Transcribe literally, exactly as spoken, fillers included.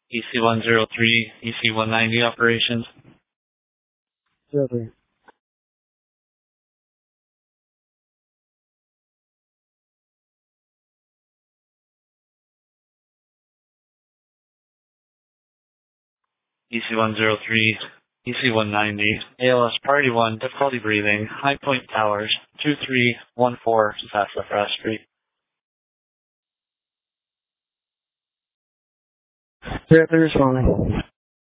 E C one zero three, E C one ninety operations. Zero three. E C one zero three, E C one ninety, A L S Party one, difficulty breathing, High Point Towers, two three one four, Sassafras Street. Zero three responding.